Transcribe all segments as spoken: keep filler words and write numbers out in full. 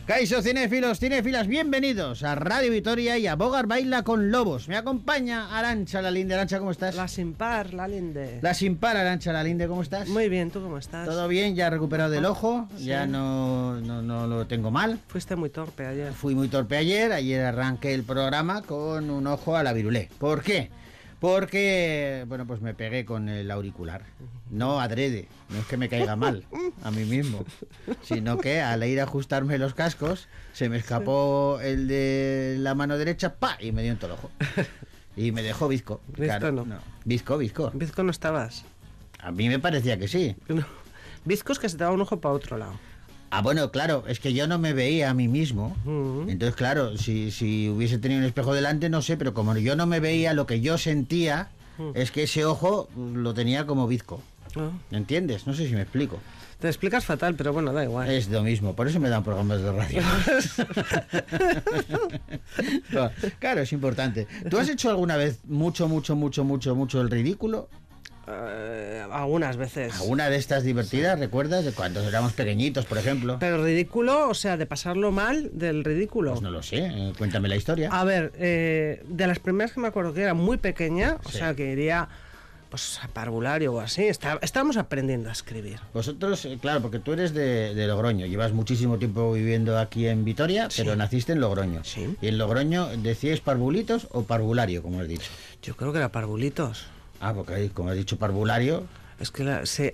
Kaixo, cinéfilos, cinéfilas, bienvenidos a Radio Vitoria y a Bogar Baila con Lobos. Me acompaña Arantxa Lalinde. Arantxa, ¿cómo estás? La sin par, Lalinde. La sin par, Arantxa Lalinde, ¿cómo estás? Muy bien, ¿tú cómo estás? Todo bien, ya recuperado del ojo, sí. ya no, no, no lo tengo mal. Fuiste muy torpe ayer. Fui muy torpe ayer, ayer arranqué el programa con un ojo a la virulé. ¿Por qué? Porque, bueno, pues me pegué con el auricular. No adrede, no es que me caiga mal a mí mismo, sino que al ir a ajustarme los cascos se me escapó el de la mano derecha, ¡pa! Y me dio en todo el ojo. Y me dejó bizco. ¿Bizco Claro, no? no. Bizco, bizco. ¿Bizco no estabas? A mí me parecía que sí. No. Bizco es que se te va un ojo para otro lado. Ah, bueno, claro, es que yo no me veía a mí mismo. Uh-huh. Entonces, claro, si, si hubiese tenido un espejo delante, no sé, pero como yo no me veía, lo que yo sentía uh-huh. es que ese ojo lo tenía como bizco. Uh-huh. ¿Entiendes? No sé si me explico. Te explicas fatal, pero bueno, da igual. Es lo mismo, por eso me dan programas de radio. No, claro, es importante. ¿Tú has hecho alguna vez mucho, mucho, mucho, mucho, mucho el ridículo? Uh, algunas veces. ¿Alguna de estas divertidas, sí. recuerdas? De cuando éramos pequeñitos, por ejemplo. Pero ridículo, o sea, de pasarlo mal del ridículo. Pues no lo sé, eh, cuéntame la historia. A ver, eh, de las primeras que me acuerdo que era muy pequeña, sí. o sea, que iría pues a parvulario o así, está, estábamos aprendiendo a escribir. Vosotros, eh, claro, porque tú eres de, de Logroño, llevas muchísimo tiempo viviendo aquí en Vitoria, sí. pero naciste en Logroño. Sí. ¿Y en Logroño decíais parvulitos o parvulario, como has dicho? Yo creo que era parvulitos. Ah, porque como has dicho parvulario... Es que la, se,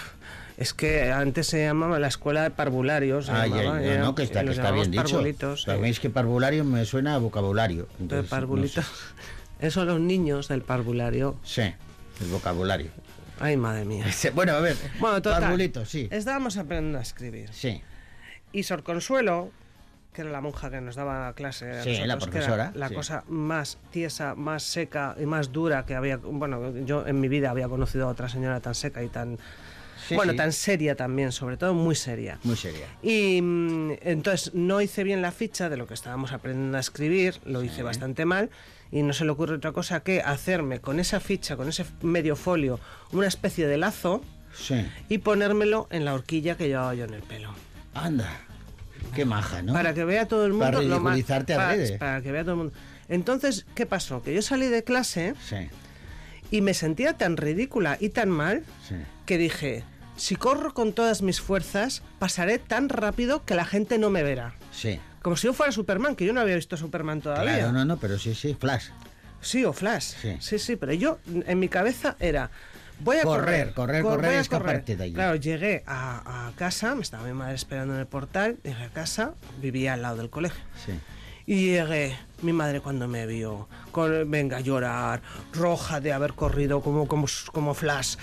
es que antes se llamaba la escuela de parvularios. Ah, llamaba, ya, ya, no, que está, que está bien dicho. Sabéis que parvulario me suena a vocabulario. Entonces, parvulitos. No sé. Eso los niños del parvulario. Sí, el vocabulario. Ay, madre mía. Bueno, a ver, bueno, total, parvulitos, sí. Estábamos aprendiendo a escribir. Sí. Y Sor Consuelo, que era la monja que nos daba clase, sí, nosotros, la profesora, que era la sí. cosa más tiesa, más seca y más dura que había, bueno, yo en mi vida había conocido a otra señora tan seca y tan, sí, bueno, sí. tan seria también, sobre todo muy seria. Muy seria. Y entonces no hice bien la ficha de lo que estábamos aprendiendo a escribir, lo sí. hice bastante mal, y no se le ocurre otra cosa que hacerme con esa ficha, con ese medio folio, una especie de lazo, sí. y ponérmelo en la horquilla que llevaba yo en el pelo. Anda. Qué maja, ¿no? Para que vea todo el mundo. Para ridiculizarte lo a para, redes. Para que vea todo el mundo. Entonces, ¿qué pasó? Que yo salí de clase sí. y me sentía tan ridícula y tan mal sí. que dije, si corro con todas mis fuerzas, pasaré tan rápido que la gente no me verá. Sí. Como si yo fuera Superman, que yo no había visto Superman todavía. Claro, no, no, pero sí, sí, Flash. Sí, o Flash. Sí, sí, sí pero yo, en mi cabeza era... Voy a correr, correr, correr, correr y escaparte de allí. Claro, llegué a, a casa, me estaba mi madre esperando en el portal, llegué a casa, vivía al lado del colegio. Sí. Y llegué, mi madre cuando me vio, con, venga a llorar, roja de haber corrido como, como, como Flash,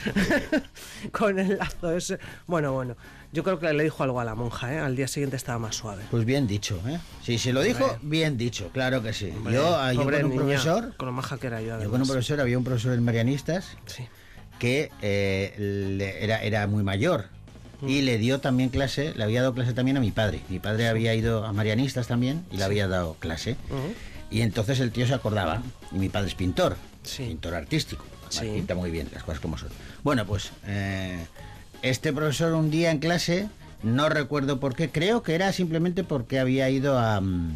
con el lazo ese. Bueno, bueno, yo creo que le dijo algo a la monja, ¿eh? Al día siguiente estaba más suave. Pues bien dicho, ¿eh? Sí, se lo dijo, hombre. Bien dicho, claro que sí. Hombre, yo, yo con un niña, profesor... Con lo maja que era yo, además. Yo con un profesor, había un profesor en Marianistas... Sí. que eh, le, era, era muy mayor mm. y le dio también clase, le había dado clase también a mi padre. Mi padre sí. había ido a Marianistas también y le sí. había dado clase. Uh-huh. Y entonces el tío se acordaba, y mi padre es pintor, sí. pintor artístico, sí. pinta muy bien, las cosas como son. Bueno, pues eh, este profesor un día en clase, no recuerdo por qué, creo que era simplemente porque había ido a...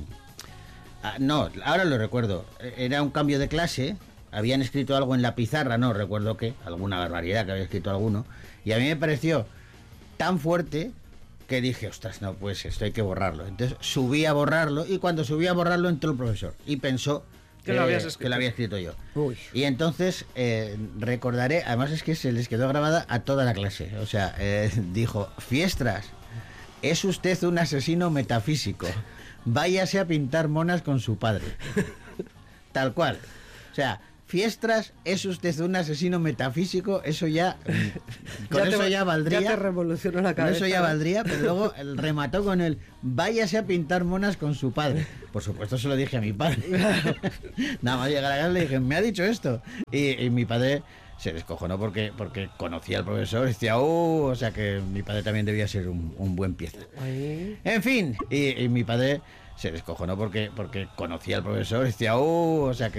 a no, ahora lo recuerdo, era un cambio de clase. Habían escrito algo en la pizarra, no recuerdo qué, alguna barbaridad que había escrito alguno, y a mí me pareció tan fuerte que dije, ostras, no, pues esto hay que borrarlo. Entonces subí a borrarlo, y cuando subí a borrarlo entró el profesor, y pensó que, lo, eh, que lo había escrito yo. Uy. Y entonces eh, recordaré, además es que se les quedó grabada a toda la clase, o sea, eh, dijo, Fiestras, es usted un asesino metafísico, váyase a pintar monas con su padre. Tal cual. O sea, Fiestras, es usted un asesino metafísico, eso ya, con ya eso te, ya valdría. Ya te revolucionó la cabeza. Con eso ya valdría, pero luego remató con el, váyase a pintar monas con su padre. Por supuesto se lo dije a mi padre. Nada más llegar a casa le dije, me ha dicho esto. Y, y mi padre se descojonó porque, porque conocía al profesor, y decía, oh, o sea que mi padre también debía ser un, un buen pieza. Ay. En fin, y, y mi padre se descojonó porque, porque conocía al profesor, y decía, oh, o sea que